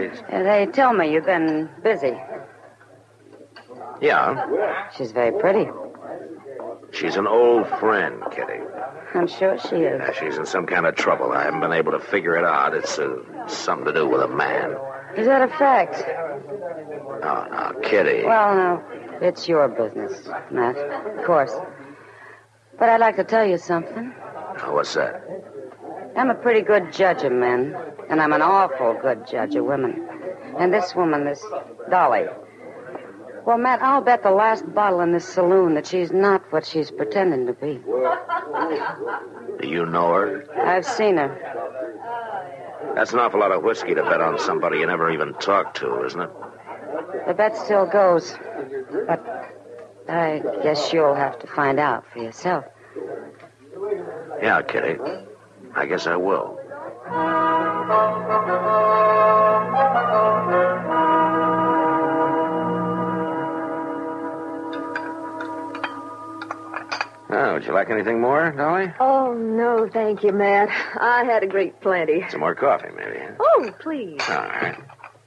please? They tell me you've been busy. Yeah. She's very pretty. She's an old friend, Kitty. I'm sure she is. She's in some kind of trouble. I haven't been able to figure it out. It's something to do with a man. Is that a fact? Oh, now, Kitty. Well, no, it's your business, Matt. Of course. But I'd like to tell you something. What's that? I'm a pretty good judge of men, and I'm an awful good judge of women. And this woman, this Dolly. Well, Matt, I'll bet the last bottle in this saloon that she's not what she's pretending to be. Do you know her? I've seen her. That's an awful lot of whiskey to bet on somebody you never even talked to, isn't it? The bet still goes. But I guess you'll have to find out for yourself. Yeah, Kitty. I guess I will. Oh, would you like anything more, Dolly? Oh, no, thank you, Matt. I had a great plenty. Some more coffee, maybe. Huh? Oh, please. All right.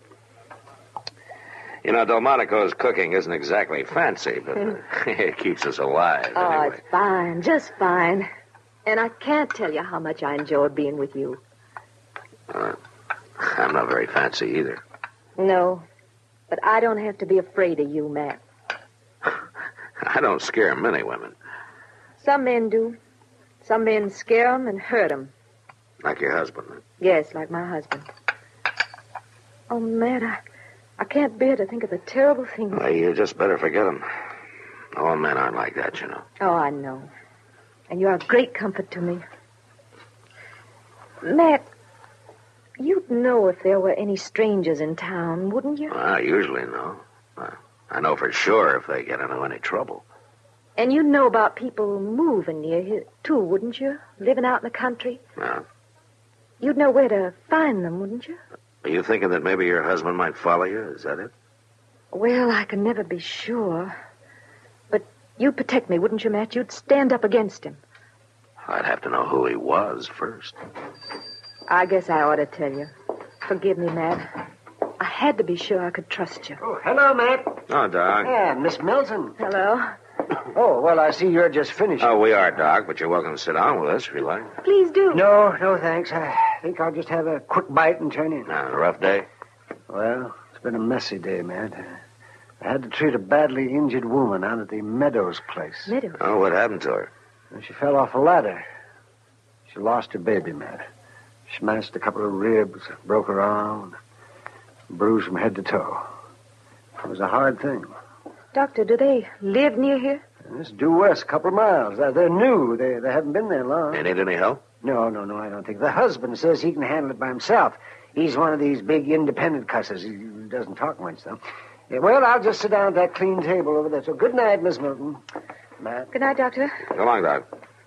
You know, Delmonico's cooking isn't exactly fancy, but it keeps us alive. Oh, anyway. it's fine, just fine. And I can't tell you how much I enjoyed being with you. I'm not very fancy either. No, but I don't have to be afraid of you, Matt. I don't scare many women. Some men do. Some men scare them and hurt them. Like your husband. Yes, like my husband. Oh, Matt, I can't bear to think of the terrible things. Well, you just better forget them. All men aren't like that, you know. Oh, I know. And you're a great comfort to me. Matt, you'd know if there were any strangers in town, wouldn't you? Well, I usually know. I know for sure if they get into any trouble. And you'd know about people moving near here, too, wouldn't you? Living out in the country. Yeah. You'd know where to find them, wouldn't you? Are you thinking that maybe your husband might follow you? Is that it? Well, I can never be sure. But you'd protect me, wouldn't you, Matt? You'd stand up against him. I'd have to know who he was first. I guess I ought to tell you. Forgive me, Matt. I had to be sure I could trust you. Oh, hello, Matt. Oh, Doc. Yeah, Miss Milton. Hello. Oh, well, I see you're just finished. Oh, we are, Doc, but you're welcome to sit down with us if you like. Please do. No, thanks. I think I'll just have a quick bite and turn in. A rough day? Well, it's been a messy day, Matt. I had to treat a badly injured woman out at the Meadows place. Meadows? Oh, what happened to her? She fell off a ladder. She lost her baby, Matt. Smashed a couple of ribs, broke her arm, bruised from head to toe. It was a hard thing. Doctor, do they live near here? It's due west, a couple of miles. They're new. They haven't been there long. They need any help? No, I don't think. The husband says he can handle it by himself. He's one of these big independent cusses. He doesn't talk much, though. Yeah, well, I'll just sit down at that clean table over there. So good night, Miss Milton. Matt. Good night, Doctor. Go along, Doc.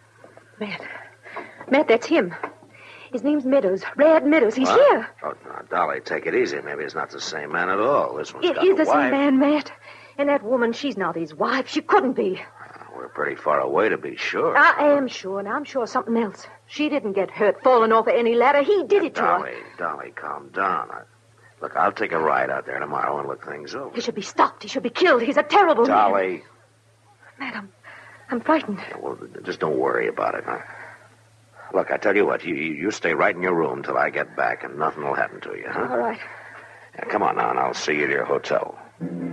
Matt, that's him. His name's Meadows. Red Meadows. He's here. Oh, now, Dolly, take it easy. Maybe it's not the same man at all. This one's It got is a the wife. same man, Matt. And that woman, she's not his wife. She couldn't be. We're pretty far away to be sure. I am sure, and I'm sure something else. She didn't get hurt falling off of any ladder. He did it to her. Dolly, calm down. Look, I'll take a ride out there tomorrow and look things over. He should be stopped. He should be killed. He's a terrible man. Dolly. Matt, I'm frightened. Yeah, well, just don't worry about it, huh? Look, I tell you what, you stay right in your room till I get back, and nothing will happen to you, huh? All right. Yeah, come on now, and I'll see you at your hotel.